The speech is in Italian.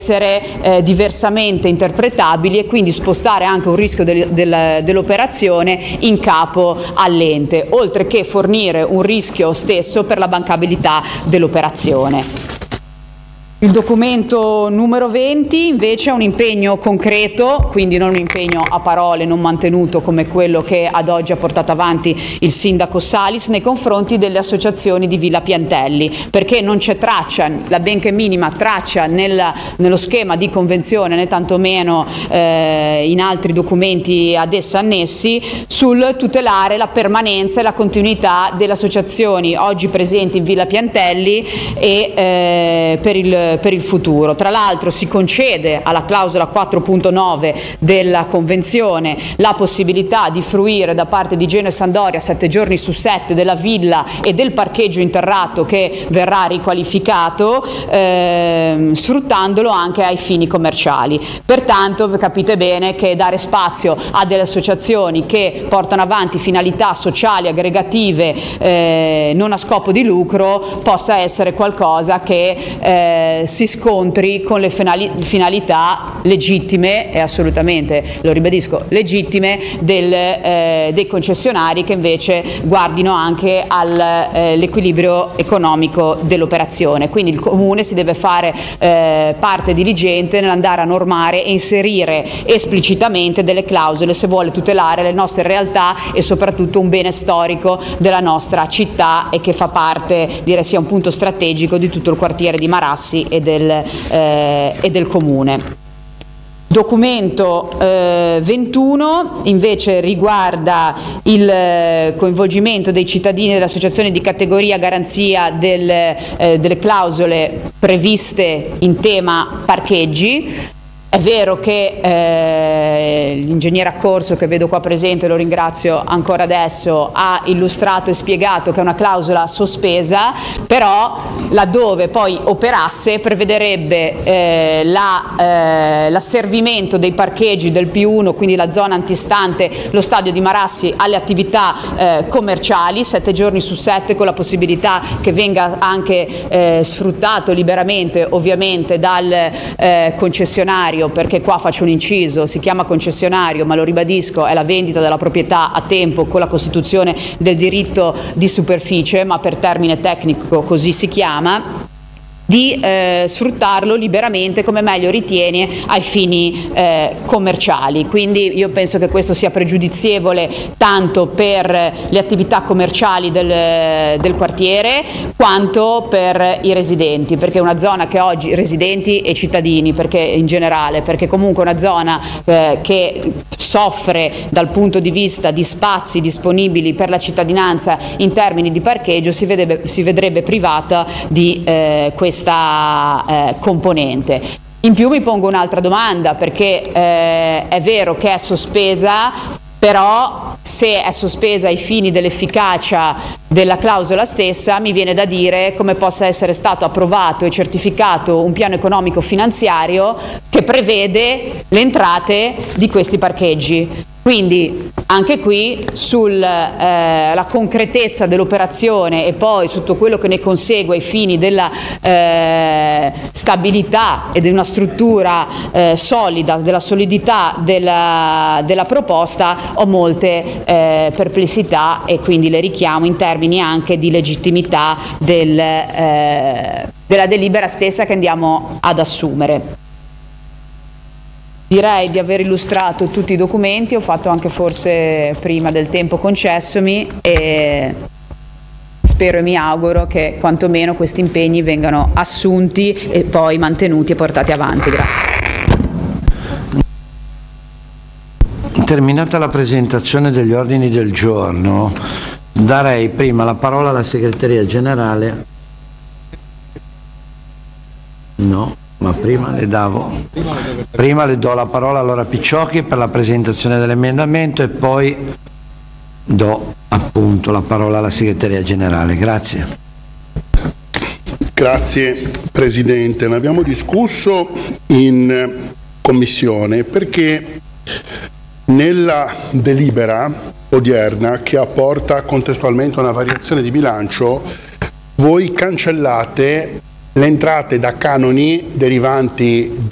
essere diversamente interpretabili e quindi spostare anche un rischio dell'operazione in capo all'ente, oltre che fornire un rischio stesso per la bancabilità dell'operazione. Il documento numero 20 invece è un impegno concreto, quindi non un impegno a parole non mantenuto come quello che ad oggi ha portato avanti il sindaco Salis nei confronti delle associazioni di Villa Piantelli, perché non c'è traccia, la benché minima traccia nello schema di convenzione né tantomeno in altri documenti ad essa annessi sul tutelare la permanenza e la continuità delle associazioni oggi presenti in Villa Piantelli e per il futuro. Tra l'altro si concede alla clausola 4.9 della Convenzione la possibilità di fruire da parte di Genio e Sandoria 7 giorni su 7 della villa e del parcheggio interrato che verrà riqualificato, sfruttandolo anche ai fini commerciali. Pertanto capite bene che dare spazio a delle associazioni che portano avanti finalità sociali aggregative non a scopo di lucro possa essere qualcosa che si scontri con le finalità legittime, e assolutamente, lo ribadisco, legittime dei concessionari che invece guardino anche all'equilibrio economico dell'operazione. Quindi il Comune si deve fare parte diligente nell'andare a normare e inserire esplicitamente delle clausole se vuole tutelare le nostre realtà e soprattutto un bene storico della nostra città e che fa parte, direi sia un punto strategico di tutto il quartiere di Marassi e del Comune. Documento 21 invece riguarda il coinvolgimento dei cittadini delle associazioni di categoria a garanzia delle clausole previste in tema parcheggi. È vero che l'ingegnere Accorso, che vedo qua presente, lo ringrazio ancora adesso, ha illustrato e spiegato che è una clausola sospesa, però laddove poi operasse prevederebbe l'asservimento dei parcheggi del P1, quindi la zona antistante lo stadio di Marassi, alle attività commerciali 7 giorni su 7, con la possibilità che venga anche sfruttato liberamente ovviamente dal concessionario, perché qua faccio un inciso, si chiama concessionario ma lo ribadisco, è la vendita della proprietà a tempo con la costituzione del diritto di superficie, ma per termine tecnico così si chiama, di sfruttarlo liberamente come meglio ritiene ai fini commerciali. Quindi io penso che questo sia pregiudizievole tanto per le attività commerciali del quartiere quanto per i residenti, perché è una zona che oggi, residenti e cittadini perché in generale, perché comunque è una zona che soffre dal punto di vista di spazi disponibili per la cittadinanza in termini di parcheggio, si vedrebbe privata di questa componente. In più mi pongo un'altra domanda, perché è vero che è sospesa, però se è sospesa ai fini dell'efficacia della clausola stessa, mi viene da dire come possa essere stato approvato e certificato un piano economico finanziario che prevede le entrate di questi parcheggi. Quindi anche qui sulla concretezza dell'operazione e poi su tutto quello che ne consegue ai fini della stabilità e di una struttura solida, della solidità della proposta, ho molte perplessità e quindi le richiamo in termini anche di legittimità della delibera stessa che andiamo ad assumere. Direi di aver illustrato tutti i documenti, ho fatto anche forse prima del tempo concessomi e spero e mi auguro che quantomeno questi impegni vengano assunti e poi mantenuti e portati avanti. Grazie. Terminata la presentazione degli ordini del giorno, darei prima la parola alla segreteria generale. No. Ma prima le do la parola allora a Picciocchi per la presentazione dell'emendamento e poi do appunto la parola alla segreteria generale. Grazie. Grazie Presidente. Ne abbiamo discusso in commissione perché nella delibera odierna che apporta contestualmente una variazione di bilancio voi cancellate le entrate da canoni derivanti